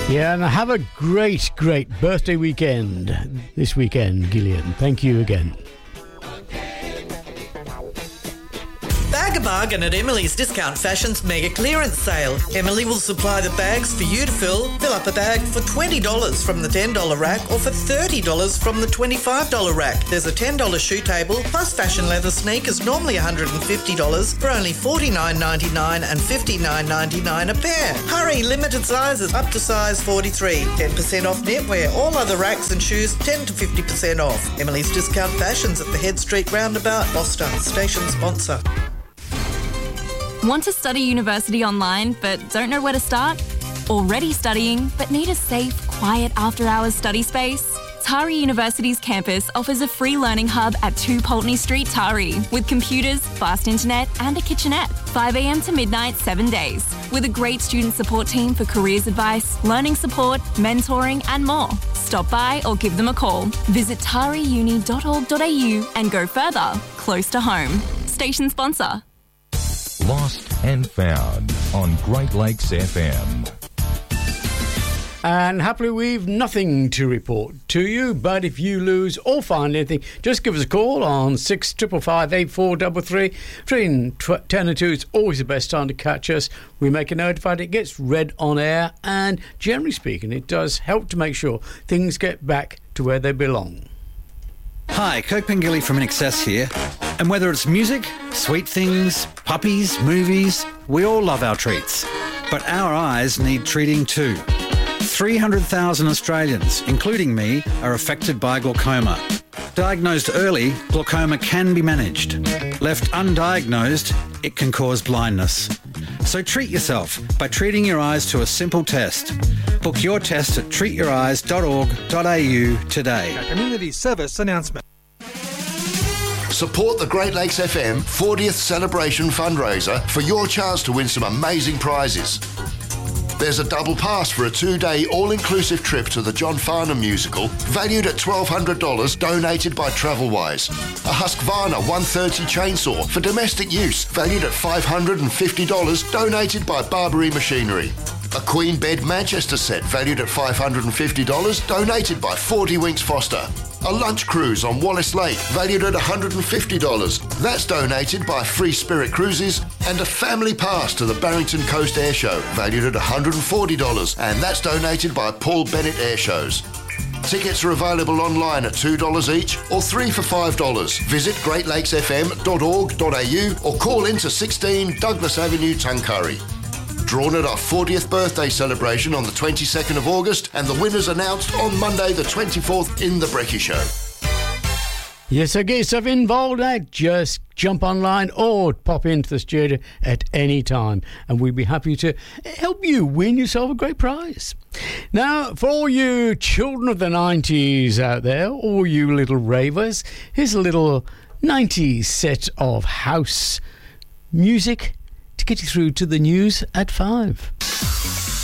Yeah, and have a great, great birthday weekend this weekend, Gillian. Thank you again. Bag a bargain at Emily's Discount Fashion's mega clearance sale. Emily will supply the bags for you to fill. Fill up a bag for $20 from the $10 rack or for $30 from the $25 rack. There's a $10 shoe table plus fashion leather sneakers, normally $150 for only $49.99 and $59.99 a pair. Hurry, limited sizes up to size 43. 10% off knitwear. All other racks and shoes 10 to 50% off. Emily's Discount Fashions at the Head Street Roundabout, Gloucester. Station sponsor. Want to study university online but don't know where to start? Already studying but need a safe, quiet after-hours study space? Tari University's campus offers a free learning hub at 2 Pulteney Street, Tari, with computers, fast internet and a kitchenette. 5 a.m. to midnight, 7 days. With a great student support team for careers advice, learning support, mentoring and more. Stop by or give them a call. Visit tariuni.org.au and go further, close to home. Station sponsor. Lost and Found on Great Lakes FM. And happily we've nothing to report to you, but if you lose or find anything, just give us a call on 6555 8433. Between 10 and 2 is always the best time to catch us. We make a notified, it gets read on air, and generally speaking it does help to make sure things get back to where they belong. Hi, Kirk Pengilly from InXS here. And whether it's music, sweet things, puppies, movies, we all love our treats. But our eyes need treating too. 300,000 Australians, including me, are affected by glaucoma. Diagnosed early, glaucoma can be managed. Left undiagnosed, it can cause blindness. So treat yourself by treating your eyes to a simple test. Book your test at treatyoureyes.org.au today. A community service announcement. Support the Great Lakes FM 40th Celebration fundraiser for your chance to win some amazing prizes. There's a double pass for a 2-day all-inclusive trip to the John Farnham musical, valued at $1,200, donated by Travelwise. A Husqvarna 130 chainsaw for domestic use, valued at $550, donated by Barbary Machinery. A Queen Bed Manchester set, valued at $550, donated by 40 Winks Foster. A lunch cruise on Wallace Lake, valued at $150. That's donated by Free Spirit Cruises. And a family pass to the Barrington Coast Air Show, valued at $140. And that's donated by Paul Bennett Air Shows. Tickets are available online at $2 each or 3 for $5. Visit greatlakesfm.org.au or call into 16 Douglas Avenue, Tuncurry. Drawn at our 40th birthday celebration on the 22nd of August, and the winners announced on Monday the 24th in The Brekkie Show. Yes, so get yourself involved. Just jump online or pop into the studio at any time, and we'd be happy to help you win yourself a great prize. Now, for all you children of the 90s out there, all you little ravers, here's a little 90s set of house music to get you through to the news at 5.